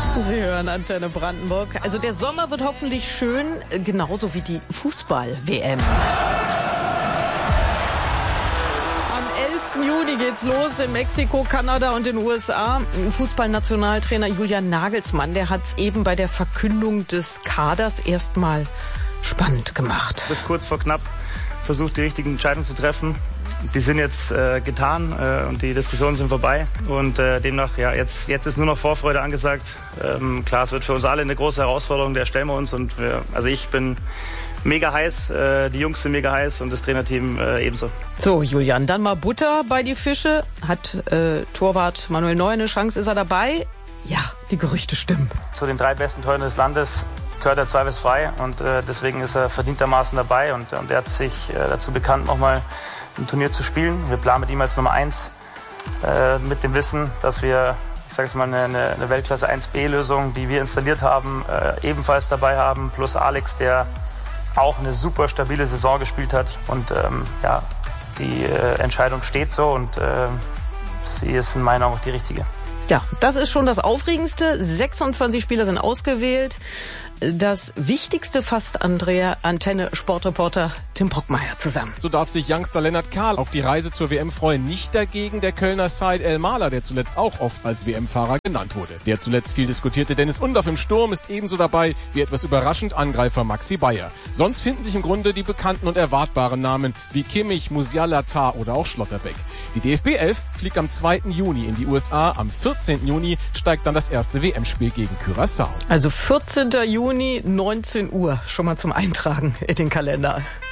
Sie hören Antenne Brandenburg. Also der Sommer wird hoffentlich schön, genauso wie die Fußball-WM. Am 11. Juni geht's los in Mexiko, Kanada und den USA. Fußballnationaltrainer Julian Nagelsmann, der hat's eben bei der Verkündung des Kaders erstmal spannend gemacht. Bis kurz vor knapp versucht, die richtigen Entscheidungen zu treffen. Die sind jetzt getan und die Diskussionen sind vorbei. Und demnach, ja, jetzt ist nur noch Vorfreude angesagt. Klar, es wird für uns alle eine große Herausforderung, der stellen wir uns. Und also ich bin mega heiß, die Jungs sind mega heiß und das Trainerteam ebenso. So, Julian, dann mal Butter bei die Fische. Hat Torwart Manuel Neuer eine Chance? Ist er dabei? Ja, die Gerüchte stimmen. Zu den 3 besten Torhütern des Landes gehört er zweifelsfrei und deswegen ist er verdientermaßen dabei und er hat sich dazu bekannt, nochmal im Turnier zu spielen. Wir planen mit ihm als Nummer 1 mit dem Wissen, dass wir, ich sage jetzt mal, eine Weltklasse 1B-Lösung, die wir installiert haben, ebenfalls dabei haben, plus Alex, der auch eine super stabile Saison gespielt hat und ja, die Entscheidung steht so und sie ist in meinen Augen auch die richtige. Ja, das ist schon das Aufregendste. 26 Spieler sind ausgewählt. Das Wichtigste fasst Andrea Antenne-Sportreporter Tim Brockmeier zusammen. So darf sich Youngster Lennart Kahl auf die Reise zur WM freuen. Nicht dagegen der Kölner Said El-Mahler, der zuletzt auch oft als WM-Fahrer genannt wurde. Der zuletzt viel diskutierte Dennis Undorf im Sturm ist ebenso dabei wie etwas überraschend Angreifer Maxi Bayer. Sonst finden sich im Grunde die bekannten und erwartbaren Namen wie Kimmich, Musiala, Tah oder auch Schlotterbeck. Die DFB 11 fliegt am 2. Juni in die USA. Am 14. Juni steigt dann das erste WM-Spiel gegen Curaçao. Also 14. Juni, 19 Uhr. Schon mal zum Eintragen in den Kalender.